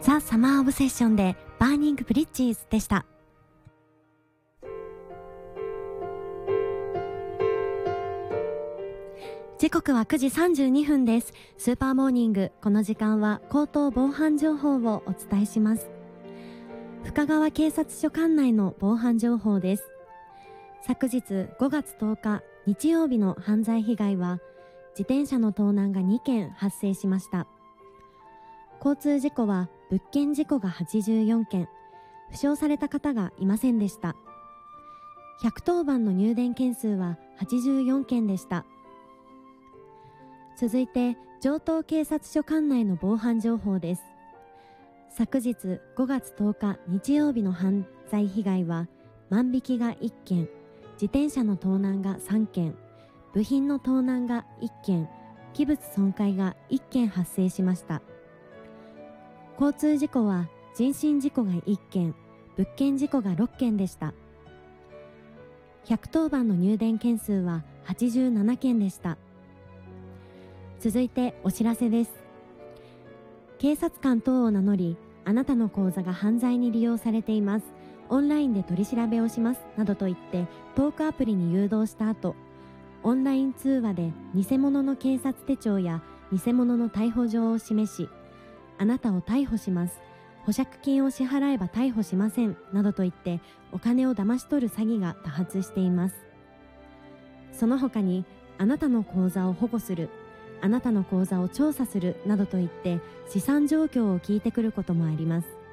ザ・サマー・オブセッションでバーニング・ブリッジーズでした。時刻は9時32分です。スーパーモーニング、この時間は口頭防犯情報をお伝えします。深川警察署管内の防犯情報です。昨日5月10日日曜日の犯罪被害は自転車の盗難が2件発生しました。交通事故は物件事故が84件、負傷された方がいませんでした。110番の入電件数は84件でした。続いて城東警察署管内の防犯情報です。昨日5月10日日曜日の犯罪被害は万引きが1件、自転車の盗難が3件、部品の盗難が1件、器物損壊が1件発生しました。交通事故は人身事故が1件、物件事故が6件でした。110番の入電件数は87件でした。続いてお知らせです。警察官等を名乗り、あなたの口座が犯罪に利用されています。オンラインで取り調べをします。などと言ってトークアプリに誘導した後、オンライン通話で偽物の警察手帳や偽物の逮捕状を示し、あなたを逮捕します。保釈金を支払えば逮捕しません。などと言ってお金を騙し取る詐欺が多発しています。その他に、あなたの口座を保護する、あなたの口座を調査するなどと言って資産状況を聞いてくることもあります。